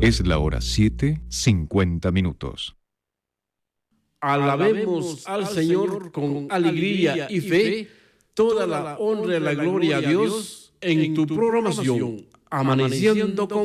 Es la hora 7:50. Alabemos al Señor con alegría y fe, toda la honra y la gloria a Dios en tu programación, Amaneciendo con